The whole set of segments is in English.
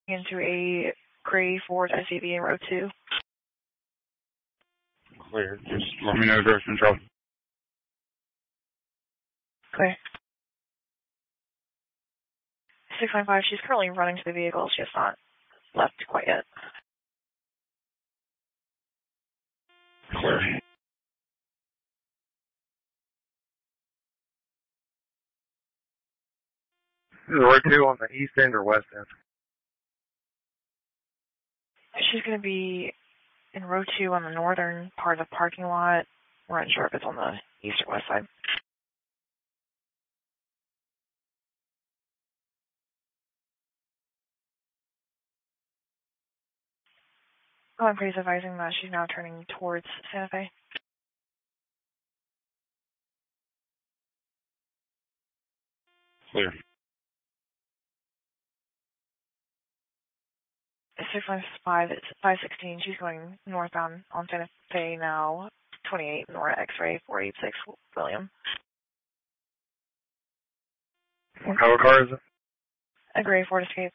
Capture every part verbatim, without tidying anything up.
into a gray Ford S U V in row two. Clear. Just let me know direction control. Clear. six nine five, she's currently running to the vehicle. She has not left quite yet. Clear. Is row two on the east end or west end? She's going to be in row two on the northern part of the parking lot. We're unsure if it's on the east or west side. Oh, I'm please advising that she's now turning towards Santa Fe. Clear. six nine five, it's five sixteen. She's going northbound on Santa Fe now. twenty-eight, Nora X-ray, four eight six, William. What color car is it? A gray Ford Escape.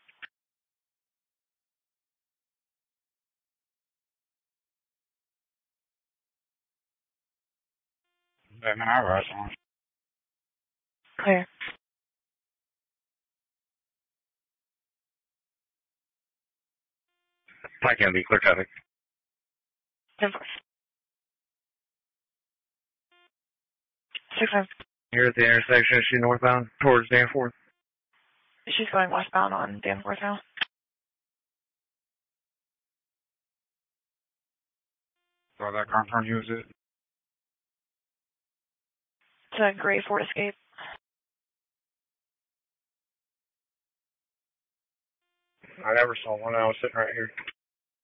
Then I right on. Clear. I can be clear traffic. ten four. six nine. Here at the intersection, is she northbound towards Danforth? She's going westbound on Danforth now. So that car in front of you, is it? It's a gray Ford Escape. I never saw one. I was sitting right here.